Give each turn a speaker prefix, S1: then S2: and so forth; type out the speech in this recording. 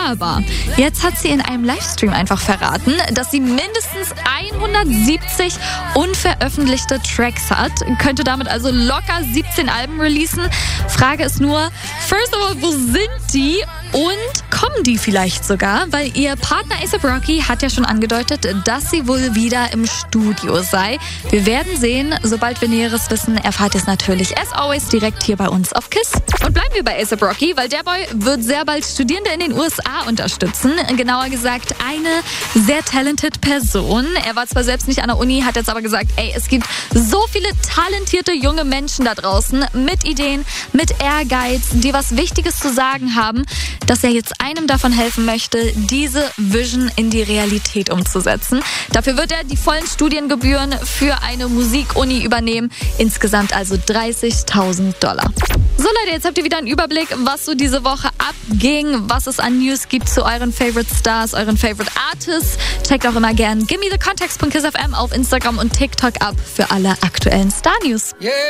S1: Aber jetzt hat sie in einem Livestream einfach verraten, dass sie mindestens 170 unveröffentlichte Tracks hat. Könnte damit also locker 17 Alben releasen. Frage ist nur, first of all, wo sind die? Und kommen die vielleicht sogar? Weil ihr Partner A$AP Rocky hat ja schon angedeutet, dass sie wohl wieder im Studio sei. Wir werden sehen. Sobald wir Näheres wissen, erfahrt ihr es natürlich as always direkt hier bei uns auf KISS. Und bleiben wir bei A$AP Rocky, weil der Boy wird sehr bald Studierende in den USA unterstützen. Genauer gesagt, eine sehr talented Person. Er war zwar selbst nicht an der Uni, hat jetzt aber gesagt, es gibt so viele talentierte junge Menschen da draußen mit Ideen, mit Ehrgeiz, die was Wichtiges zu sagen haben, dass er jetzt einem davon helfen möchte, diese Vision in die Realität umzusetzen. Dafür wird er die vollen Studiengebühren für eine Musikuni übernehmen. Insgesamt also $30.000. So Leute, jetzt habt ihr wieder einen Überblick, was so diese Woche abging, was es an News gibt zu euren Favorite Stars, euren Favorite Artists. Checkt auch immer gern gimme the context.kissfm auf Instagram und TikTok ab für alle aktuellen Star-News. Yeah.